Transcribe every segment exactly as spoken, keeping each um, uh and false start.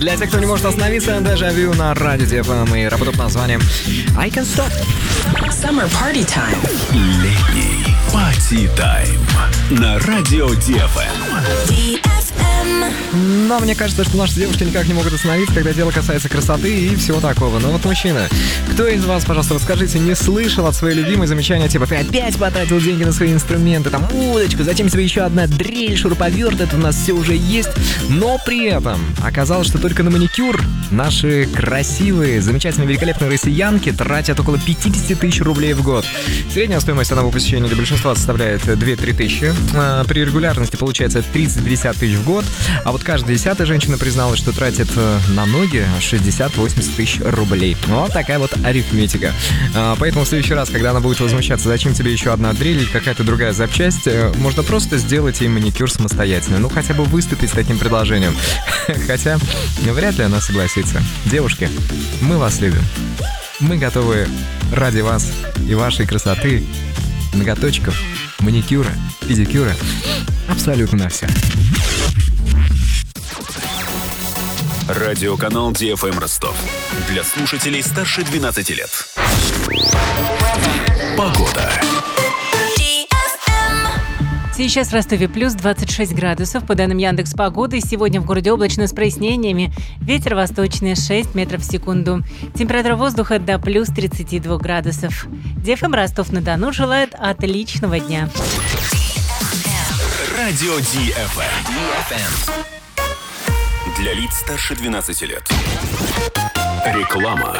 Для тех, кто не может остановиться, Дежавю на радио ди эф эм и работа под названием I Can't Stop. Summer Party Time. Летний Party Time на радио ди эф эм. ди эф эм. Но мне кажется, что наши девушки никак не могут остановиться, когда дело касается красоты и всего такого. Но вот, мужчина, кто из вас, пожалуйста, расскажите, не слышал от своей любимой замечания типа: ты опять потратил деньги на свои инструменты, там, удочку, затем тебе еще одна дрель, шуруповерт, это у нас все уже есть. Но при этом оказалось, что только на маникюр наши красивые, замечательные, великолепные россиянки тратят около пятьдесят тысяч рублей в год. Средняя стоимость одного посещения для большинства составляет две-три тысячи. А при регулярности получается тридцать-пятьдесят тысяч в год. А вот каждая десятая женщина призналась, что тратит на ноги шестьдесят-восемьдесят тысяч рублей. Вот такая вот арифметика. А, поэтому в следующий раз, когда она будет возмущаться, зачем тебе еще одна дрель или какая-то другая запчасть, можно просто сделать ей маникюр самостоятельно. Ну, хотя бы выступить с таким предложением. Хотя, вряд ли она согласится. Девушки, мы вас любим. Мы готовы ради вас и вашей красоты, ноготочков, маникюра, педикюра, абсолютно на все. Радиоканал ди эф эм Ростов. Для слушателей старше двенадцати лет. Погода. Сейчас в Ростове плюс двадцать шесть градусов. По данным Яндекс.Погоды, сегодня в городе облачно с прояснениями. Ветер восточный шесть метров в секунду. Температура воздуха до плюс тридцать два градусов. ди эф эм Ростов-на-Дону желает отличного дня. Радио ди эф эм. Для лиц старше двенадцати лет. Реклама.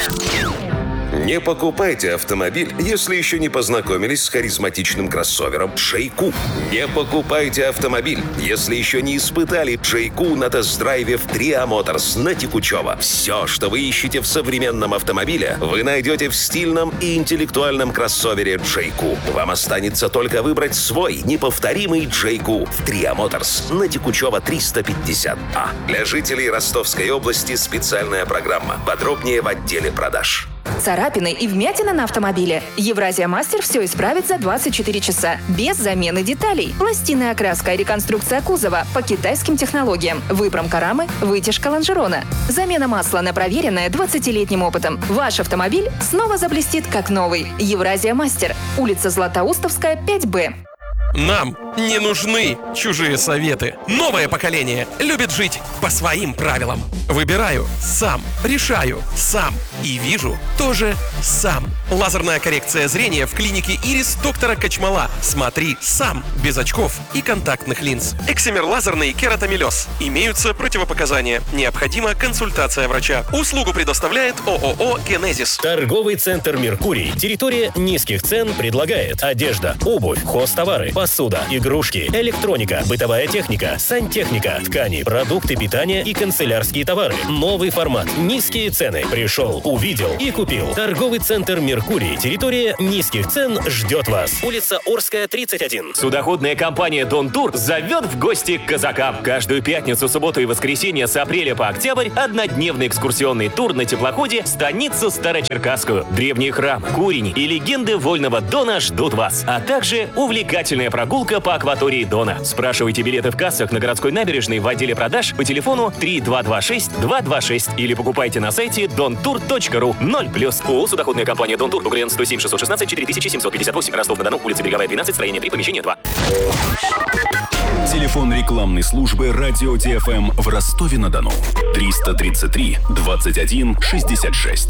Не покупайте автомобиль, если еще не познакомились с харизматичным кроссовером Джейку. Не покупайте автомобиль, если еще не испытали Джейку на тест-драйве в Триа Моторс на Текучево. Все, что вы ищете в современном автомобиле, вы найдете в стильном и интеллектуальном кроссовере Джейку. Вам останется только выбрать свой неповторимый Джейку в Триа Моторс на Текучево триста пятьдесят А. Для жителей Ростовской области специальная программа. Подробнее в отделе продаж. Царапины и вмятина на автомобиле. Евразия Мастер все исправит за двадцать четыре часа. Без замены деталей. Пластинная окраска и реконструкция кузова по китайским технологиям. Выпромка рамы, вытяжка лонжерона. Замена масла на проверенное двадцатилетним опытом. Ваш автомобиль снова заблестит как новый. Евразия Мастер. Улица Златоустовская, пять Б. Нам не нужны чужие советы. Новое поколение любит жить по своим правилам. Выбираю сам, решаю сам и вижу тоже сам. Лазерная коррекция зрения в клинике Ирис доктора Качмала. Смотри сам, без очков и контактных линз. Эксимер лазерный кератомелез. Имеются противопоказания. Необходима консультация врача. Услугу предоставляет ООО «Генезис». Торговый центр «Меркурий». Территория низких цен предлагает одежда, обувь, хозтовары, посуда, игрушки, электроника, бытовая техника, сантехника, ткани, продукты питания и канцелярские товары. Новый формат. Низкие цены. Пришел, увидел и купил. Торговый центр «Меркурий». Территория низких цен ждет вас. Улица Орская, тридцать один. Судоходная компания «Дон Тур» зовет в гости к казакам. Каждую пятницу, субботу и воскресенье с апреля по октябрь однодневный экскурсионный тур на теплоходе станицу Старочеркасскую. Древние храмы, курени и легенды Вольного Дона ждут вас. А также увлекательная прогулка по акватории Дона. Спрашивайте билеты в кассах на городской набережной в отделе продаж по телефону три два два шесть два два шесть или покупайте на сайте дон тур точка ру. ноль плюс. ООО «Судоходная компания Дон Тур». УГРН сто семь шестьсот шестнадцать четыре тысячи семьсот пятьдесят восемь. Ростов-на-Дону. Улица Береговая, двенадцать, строение три, помещение два. Телефон рекламной службы радио ди эф эм в Ростове-на-Дону. триста тридцать три двадцать один шестьдесят шесть.